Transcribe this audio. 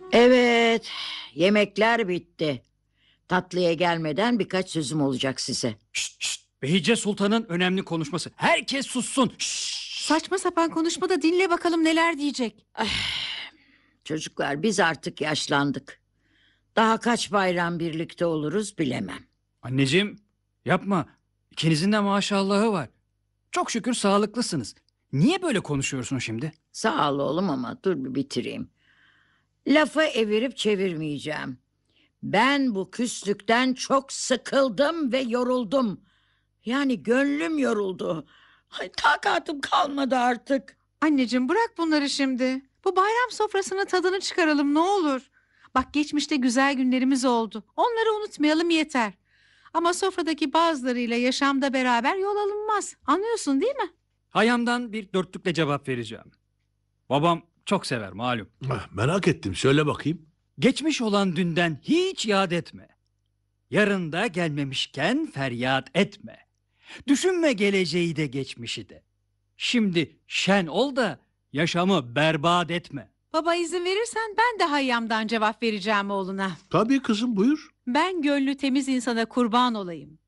Evet, yemekler bitti. Tatlıya gelmeden birkaç sözüm olacak size. Şşt, şşt. Behice Sultan'ın önemli konuşması. Herkes sussun. Şşt. Saçma sapan konuşma da dinle bakalım neler diyecek. Çocuklar, biz artık yaşlandık. Daha kaç bayram birlikte oluruz bilemem. Anneciğim yapma. İkinizin de maşallahı var. Çok şükür sağlıklısınız. Niye böyle konuşuyorsun şimdi? Sağ ol oğlum ama dur bir bitireyim. Lafı evirip çevirmeyeceğim. Ben bu küslükten çok sıkıldım ve yoruldum. Yani gönlüm yoruldu. Ay, takatım kalmadı artık. Anneciğim bırak bunları şimdi. Bu bayram sofrasının tadını çıkaralım ne olur. Bak geçmişte güzel günlerimiz oldu. Onları unutmayalım yeter. Ama sofradaki bazılarıyla yaşamda beraber yol alınmaz. Anlıyorsun değil mi? Hayamdan bir dörtlükle cevap vereceğim. Babam çok sever malum. Merak ettim, söyle bakayım. Geçmiş olan dünden hiç yad etme. Yarın da gelmemişken feryat etme. Düşünme geleceği de geçmişi de. Şimdi şen ol da yaşamı berbat etme. Baba izin verirsen ben de Hayyam'dan cevap vereceğim oğluna. Tabii kızım, buyur. Ben gönlü temiz insana kurban olayım.